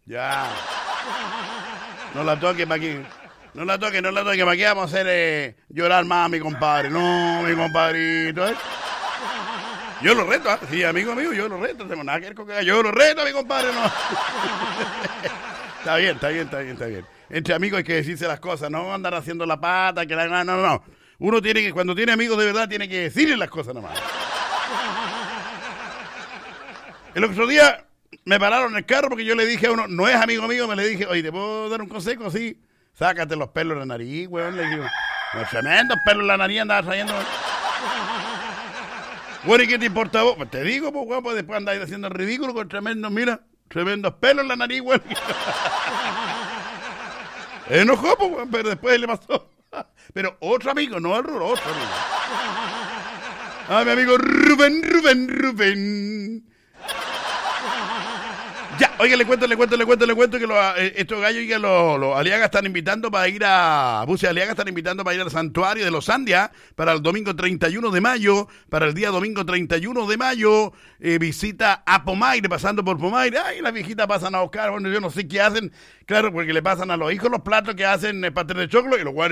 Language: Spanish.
Ya. No la toque para aquí. No la toque, ¿para qué vamos a hacer llorar más a mi compadre? No, mi compadrito, ¿eh? Yo lo reto, ¿eh? Sí, amigo mío, yo lo reto, no tengo nada que ver con que yo lo reto a mi compadre, no. Está bien. Entre amigos hay que decirse las cosas, no andar haciendo la pata, que la... No. Uno tiene que, cuando tiene amigos de verdad, tiene que decirle las cosas nomás. El otro día me pararon en el carro porque yo le dije a uno, no es amigo mío, me le dije, oye, ¿te puedo dar un consejo? Sí. Sácate los pelos de la nariz, weón, le digo. Los tremendos pelos de la nariz andaba trayendo. Bueno, ¿y qué te importa vos? Pues te digo, pues, weón, pues después andáis haciendo el ridículo con tremendos, mira, tremendos pelos en la nariz, weón. Enojó, pues, weón, pero después le pasó. Pero otro amigo, no el Rulo, otro amigo. Ah, mi amigo Rubén. Ya, oiga, le cuento que estos gallos y que los Aliaga están invitando para ir a... Buce Aliaga están invitando para ir al santuario de los Andia para el domingo 31 de mayo, para el día domingo 31 de mayo, visita a Pomaire, pasando por Pomaire. Ay, las viejitas pasan a buscar, bueno, yo no sé qué hacen, claro, porque le pasan a los hijos los platos que hacen pastel de choclo y los guardan